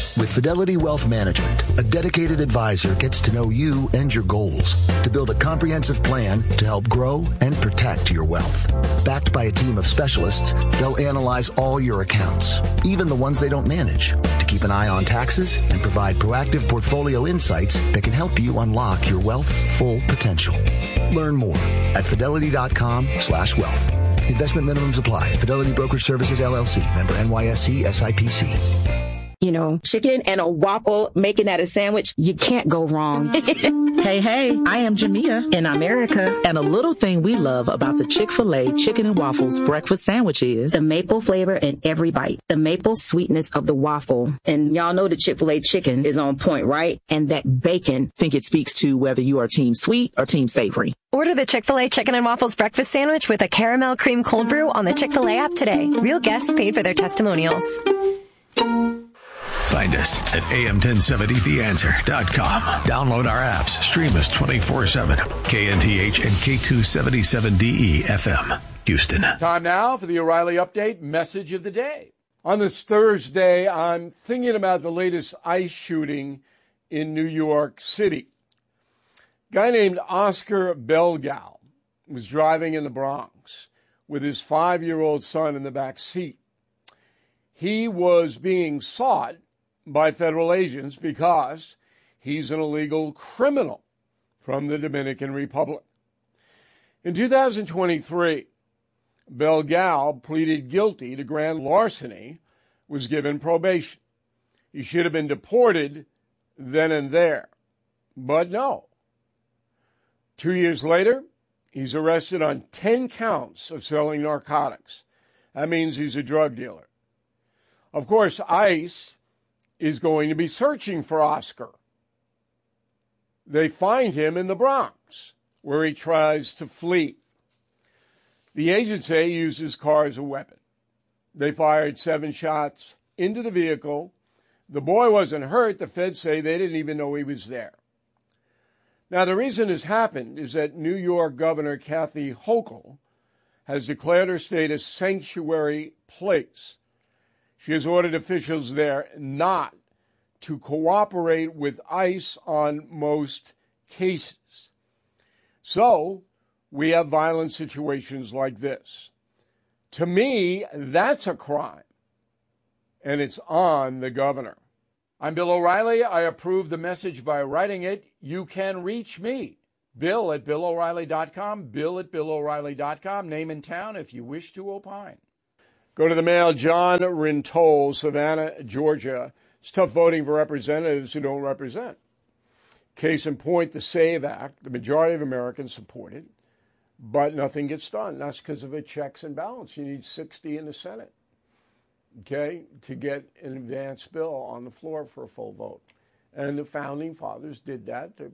With Fidelity Wealth Management, a dedicated advisor gets to know you and your goals to build a comprehensive plan to help grow and protect your wealth. Backed by a team of specialists, they'll analyze all your accounts, even the ones they don't manage, to keep an eye on taxes and provide proactive portfolio insights that can help you unlock your wealth's full potential. Learn more at fidelity.com/wealth. Investment minimums apply. Fidelity Brokerage Services, LLC. Member NYSE SIPC. You know, chicken and a waffle, making that a sandwich, you can't go wrong. Hey, I am Jamia in America. And a little thing we love about the Chick-fil-A Chicken and Waffles breakfast sandwich is the maple flavor in every bite, the maple sweetness of the waffle. And y'all know the Chick-fil-A chicken is on point, right? And that bacon. I think it speaks to whether you are team sweet or team savory. Order the Chick-fil-A Chicken and Waffles breakfast sandwich with a caramel cream cold brew on the Chick-fil-A app today. Real guests paid for their testimonials. Find us at am1070theanswer.com. Download our apps. Stream us 24/7. KNTH and K277DE FM, Houston. Time now for the O'Reilly Update message of the day. On this Thursday, I'm thinking about the latest ICE shooting in New York City. A guy named Oscar Belgal was driving in the Bronx with his 5-year-old son in the back seat. He was being sought by federal agents because he's an illegal criminal from the Dominican Republic. In 2023, Belgal pleaded guilty to grand larceny, was given probation. He should have been deported then and there, but no. 2 years later, he's arrested on 10 counts of selling narcotics. That means he's a drug dealer. Of course, ICE is going to be searching for Oscar. They find him in the Bronx, where he tries to flee. The agents say he used his car as a weapon. They fired 7 shots into the vehicle. The boy wasn't hurt. The feds say they didn't even know he was there. Now, the reason this happened is that New York Governor Kathy Hochul has declared her state a sanctuary place. She has ordered officials there not to cooperate with ICE on most cases. So we have violent situations like this. To me, that's a crime, and it's on the governor. I'm Bill O'Reilly. I approve the message by writing it. You can reach me, Bill at BillO'Reilly.com, Bill at BillO'Reilly.com, name and town if you wish to opine. Go to the mail. John Rintole, Savannah, Georgia. It's tough voting for representatives who don't represent. Case in point, the SAVE Act. The majority of Americans support it, but nothing gets done. That's because of a checks and balance. You need 60 in the Senate, okay, to get an advanced bill on the floor for a full vote. And the founding fathers did that to,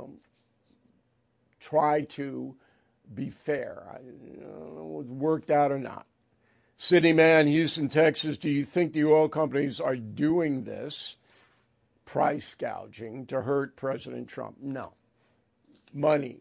try to be fair. I don't know if it worked out or not. City man, Houston, Texas, do you think the oil companies are doing this price gouging to hurt President Trump? No. Money.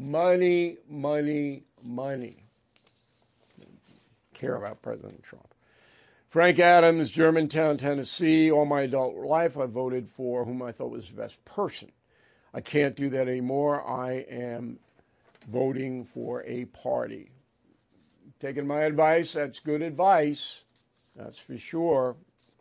Care about President Trump. Frank Adams, Germantown, Tennessee. All my adult life, I voted for whom I thought was the best person. I can't do that anymore. I am voting for a party. Taking my advice, that's good advice. That's for sure.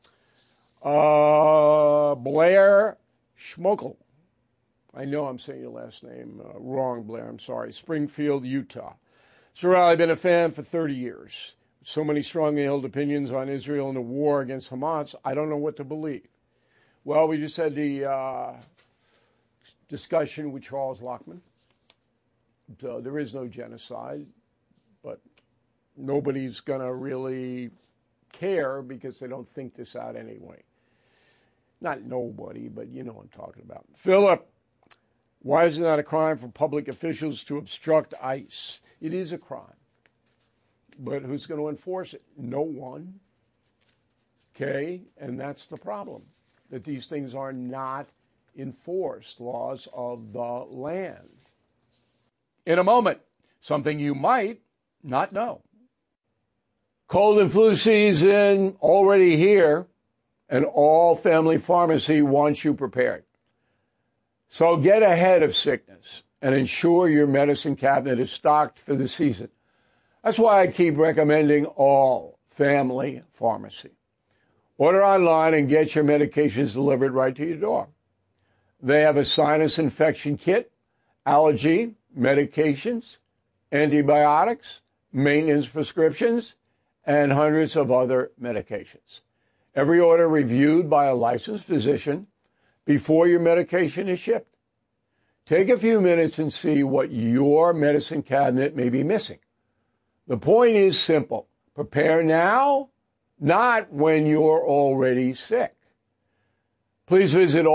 Blair Schmokel. I know I'm saying your last name wrong, Blair. I'm sorry. Springfield, Utah. Sir, I've been a fan for 30 years. So many strongly held opinions on Israel and the war against Hamas. I don't know what to believe. Well, we just had the discussion with Charles Lockman. So there is no genocide, but nobody's going to really care because they don't think this out anyway. Not nobody, but you know what I'm talking about. Philip, why is it not a crime for public officials to obstruct ICE? It is a crime. But who's going to enforce it? No one. Okay? And that's the problem, that these things are not enforced, laws of the land. In a moment, something you might not know. Cold and flu season already here. and All Family Pharmacy wants you prepared. So get ahead of sickness and ensure your medicine cabinet is stocked for the season. That's why I keep recommending All Family Pharmacy. Order online and get your medications delivered right to your door. They have a sinus infection kit, allergy, medications, antibiotics, maintenance prescriptions, and hundreds of other medications. Every order reviewed by a licensed physician before your medication is shipped. Take a few minutes and see what your medicine cabinet may be missing. The point is simple. Prepare now, not when you're already sick. Please visit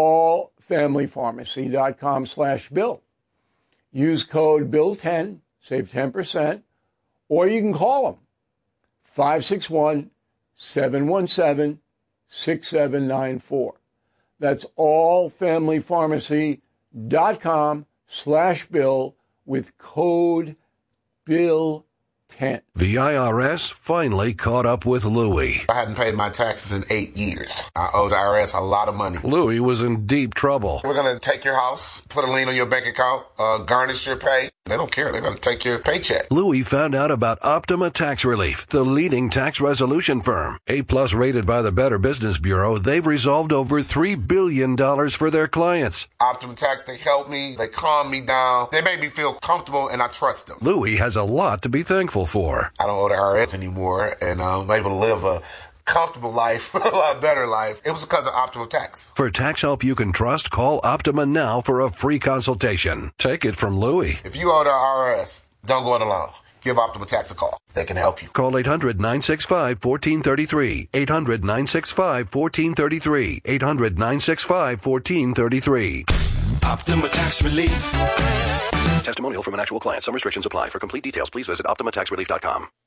allfamilypharmacy.com/Bill. Use code BILL10, save 10%, or you can call them, 561-717-6794. That's allfamilypharmacy.com/Bill with code BILL10. The IRS finally caught up with Louie. I hadn't paid my taxes in 8 years. I owed the IRS a lot of money. Louie was in deep trouble. We're going to take your house, put a lien on your bank account, garnish your pay. They don't care. They're going to take your paycheck. Louie found out about Optima Tax Relief, the leading tax resolution firm. A+ rated by the Better Business Bureau, they've resolved over $3 billion for their clients. Optima Tax, they help me. They calm me down. They make me feel comfortable, and I trust them. Louie has a lot to be thankful for. I don't owe the IRS anymore, and I'm able to live a comfortable life, a lot better life. It was because of Optima Tax. For tax help you can trust, call Optima now for a free consultation. Take it from Louie. If you owe the IRS, don't go it alone. Give Optima Tax a call. They can help you. Call 800-965-1433. 800-965-1433. 800-965-1433. Optima Tax Relief. Testimonial from an actual client. Some restrictions apply. For complete details, please visit OptimaTaxRelief.com.